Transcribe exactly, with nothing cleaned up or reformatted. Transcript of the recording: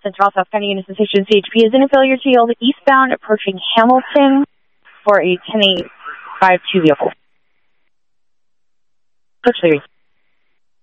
Central South County Unit Station C H P is in a failure to yield eastbound approaching Hamilton for a ten eight five two vehicle. Search series.